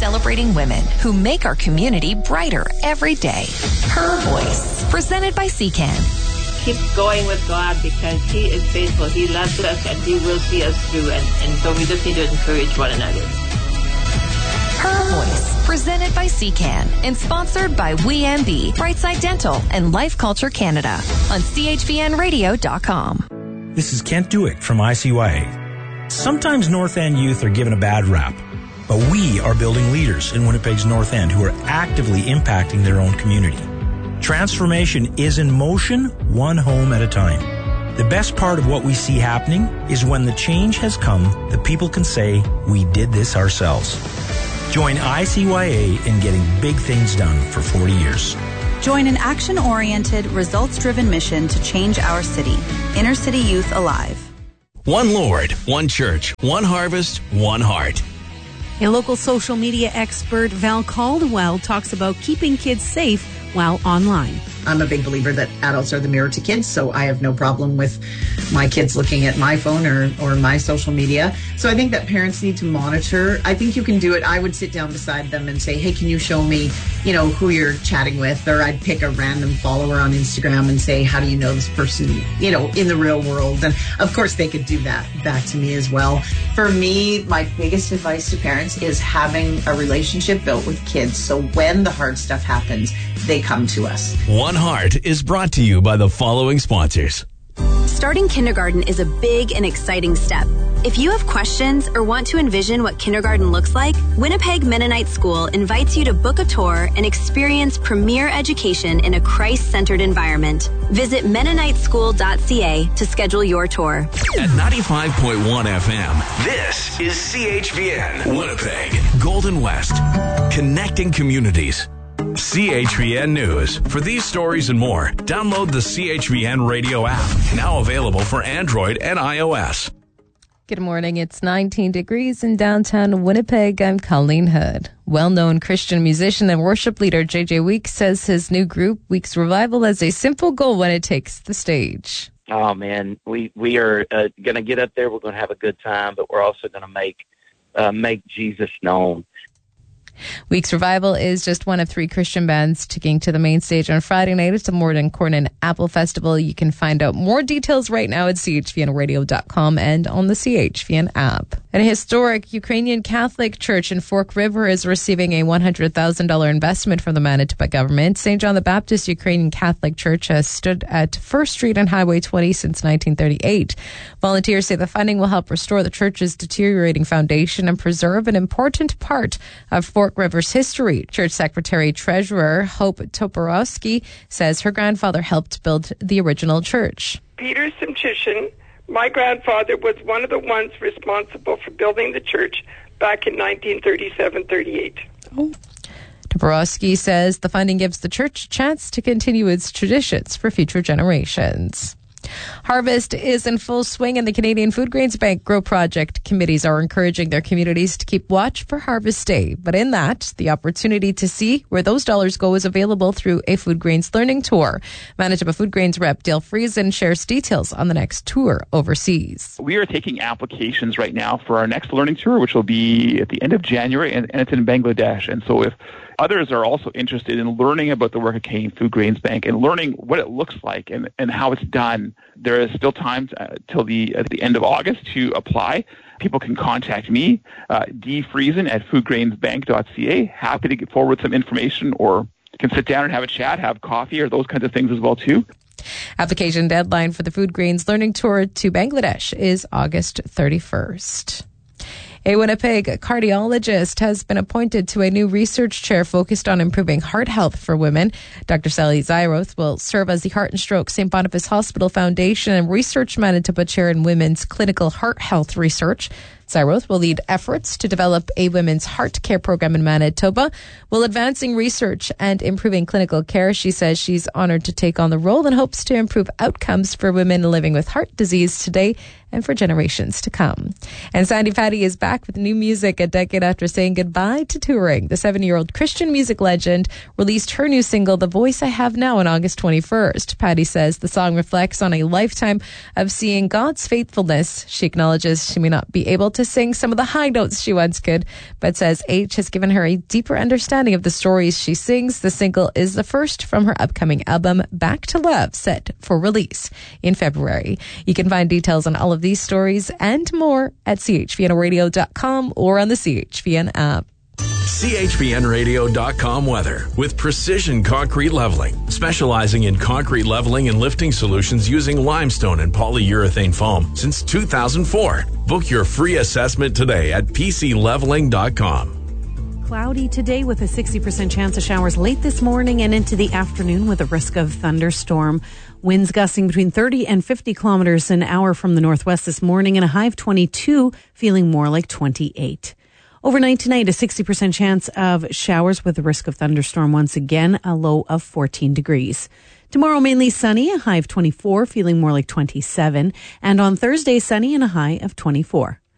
celebrating women who make our community brighter every day. Her Voice, presented by CCAN. Keep going with God because He is faithful. He loves us and He will see us through. And so we just need to encourage one another. Her Voice, presented by CCAN and sponsored by WeMB, Brightside Dental, and Life Culture Canada on CHVNradio.com. This is Kent Dewick from ICYA. Sometimes North End youth are given a bad rap, but we are building leaders in Winnipeg's North End who are actively impacting their own community. Transformation is in motion, one home at a time. The best part of what we see happening is when the change has come, the people can say, we did this ourselves. Join ICYA in getting big things done for 40 years. Join an action-oriented, results-driven mission to change our city. Inner City Youth Alive. One Lord, one church, one harvest, one heart. A local social media expert, Val Caldwell, talks about keeping kids safe while online. I'm a big believer that adults are the mirror to kids, so I have no problem with my kids looking at my phone or my social media. So I think that parents need to monitor. I think you can do it. I would sit down beside them and say, hey, can you show me, who you're chatting with? Or I'd pick a random follower on Instagram and say, how do you know this person, in the real world? And of course they could do that back to me as well. For me, my biggest advice to parents is having a relationship built with kids. So when the hard stuff happens, they come to us. One Heart is brought to you by the following sponsors. Starting kindergarten is a big and exciting step. If you have questions or want to envision what kindergarten looks like, Winnipeg Mennonite School invites you to book a tour and experience premier education in a Christ-centered environment. Visit MennoniteSchool.ca to schedule your tour. At 95.1 FM, this is CHVN, Winnipeg, Golden West, connecting communities. CHVN News. For these stories and more, download the CHVN radio app, now available for Android and iOS. Good morning. It's 19 degrees in downtown Winnipeg. I'm Colleen Hood. Well-known Christian musician and worship leader J.J. Weeks says his new group, Weeks Revival, has a simple goal when it takes the stage. Oh, man, we are going to get up there. We're going to have a good time, but we're also going to make Jesus known. Weeks Revival is just one of 3 Christian bands taking to the main stage on Friday night at the Morden Corn and Apple Festival. You can find out more details right now at chvnradio.com and on the CHVN app. An historic Ukrainian Catholic church in Fork River is receiving a $100,000 investment from the Manitoba government. St. John the Baptist Ukrainian Catholic Church has stood at 1st Street and Highway 20 since 1938. Volunteers say the funding will help restore the church's deteriorating foundation and preserve an important part of Fork River's history. Church Secretary Treasurer Hope Toporowski says her grandfather helped build the original church. Peter Simchishin, my grandfather, was one of the ones responsible for building the church back in 1937-38. Toporowski says the funding gives the church a chance to continue its traditions for future generations. Harvest is in full swing in the Canadian Food Grains Bank Grow Project. Committees are encouraging their communities to keep watch for Harvest Day. But in that, the opportunity to see where those dollars go is available through a Food Grains Learning Tour. Manitoba Food Grains rep Dale Friesen shares details on the next tour overseas. We are taking applications right now for our next learning tour, which will be at the end of January, and it's in Bangladesh. And so if others are also interested in learning about the work of Canadian Food Grains Bank and learning what it looks like and how it's done, there is still time till the end of August to apply. People can contact me, D. Friesen at foodgrainsbank.ca. Happy to get forward some information, or can sit down and have a chat, have coffee, or those kinds of things as well too. Application deadline for the Food Grains Learning Tour to Bangladesh is August 31st. A Winnipeg cardiologist has been appointed to a new research chair focused on improving heart health for women. Dr. Sally Zyroth will serve as the Heart and Stroke St. Boniface Hospital Foundation and Research Manitoba Chair in Women's Clinical Heart Health Research. Zyroth will lead efforts to develop a women's heart care program in Manitoba. While advancing research and improving clinical care, she says she's honored to take on the role and hopes to improve outcomes for women living with heart disease today and for generations to come. And Sandi Patty is back with new music a decade after saying goodbye to touring. The 7-year-old Christian music legend released her new single, The Voice I Have Now, on August 21st. Patty says the song reflects on a lifetime of seeing God's faithfulness. She acknowledges she may not be able to sing some of the high notes she once could, but says H has given her a deeper understanding of the stories she sings. The single is the first from her upcoming album, Back to Love, set for release in February. You can find details on all of these stories and more at chvnradio.com or on the CHVN app. CHVNradio.com weather with Precision Concrete Leveling, specializing in concrete leveling and lifting solutions using limestone and polyurethane foam since 2004. Book your free assessment today at PCLeveling.com. Cloudy today with a 60% chance of showers late this morning and into the afternoon with a risk of thunderstorm. Winds gusting between 30 and 50 kilometers an hour from the northwest this morning, and a high of 22, feeling more like 28. Overnight tonight, a 60% chance of showers with a risk of thunderstorm once again, a low of 14 degrees. Tomorrow, mainly sunny, a high of 24, feeling more like 27. And on Thursday, sunny and a high of 24.